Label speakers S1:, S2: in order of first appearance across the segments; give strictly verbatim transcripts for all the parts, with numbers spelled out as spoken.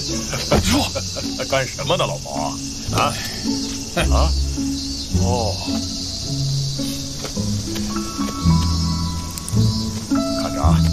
S1: 说，干什么呢，老毛啊？啊啊！哦，看着啊！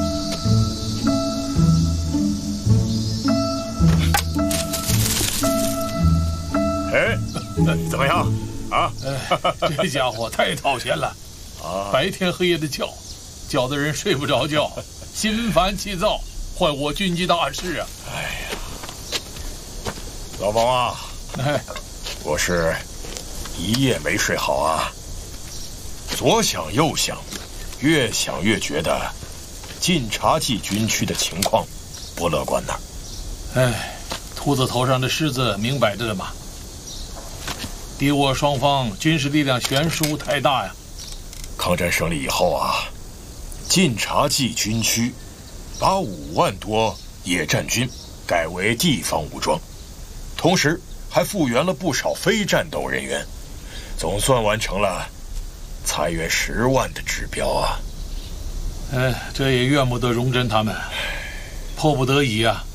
S1: 哎，怎么样？啊？
S2: 这家伙太讨嫌了，
S1: 啊，
S2: 白天黑夜的叫，叫的人睡不着觉，心烦气躁，坏我军机大事啊！
S1: 哎呀，老毛啊，
S2: 哎，
S1: 我是一夜没睡好啊，左想右想，越想越觉得晋察冀军区的情况不乐观呐。
S2: 哎，秃子头上的虱子明摆着的嘛。敌我双方军事力量悬殊太大呀！
S1: 抗战胜利以后啊，晋察冀军区把五万多野战军改为地方武装，同时还复员了不少非战斗人员，总算完成了裁员十万的指标啊！
S2: 哎，这也怨不得荣臻他们，迫不得已啊。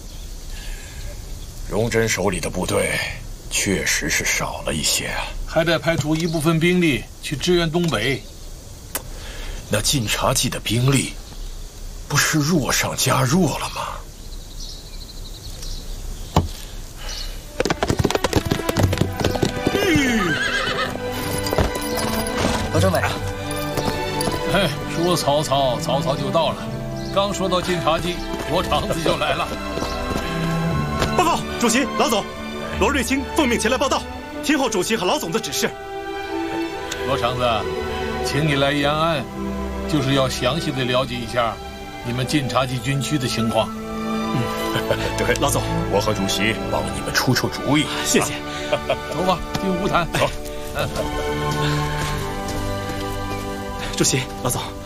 S1: 荣臻手里的部队确实是少了一些啊，
S2: 还得派出一部分兵力去支援东北。
S1: 那晋察冀的兵力不是弱上加弱了吗？
S3: 嗯，罗政委啊，
S2: 哎，说曹操，曹操就到了。刚说到晋察冀，罗长子就来了。
S4: 报告主席、老总，罗瑞卿奉命前来报道，听候主席和老总的指示。
S2: 罗长子，请你来延安，就是要详细的了解一下你们晋察冀军区的情况。
S4: 嗯，对，老总，
S1: 我和主席帮你们出出主意。
S4: 谢谢。
S2: 走吧，进屋谈。
S1: 走。
S4: 主席、老总。